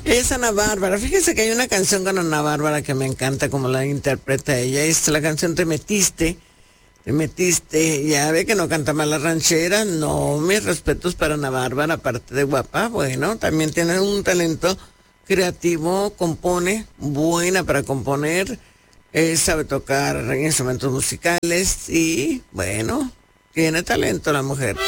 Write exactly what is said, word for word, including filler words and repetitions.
Es Ana Bárbara. Fíjese que hay una canción con Ana Bárbara que me encanta como la interpreta ella. Es la canción Te Metiste. Te Metiste. Ya ve que no canta mal la ranchera. No, mis respetos para Ana Bárbara, aparte de guapa. Bueno, también tiene un talento creativo, compone, buena para componer. Eh, sabe tocar instrumentos musicales y, bueno, tiene talento la mujer.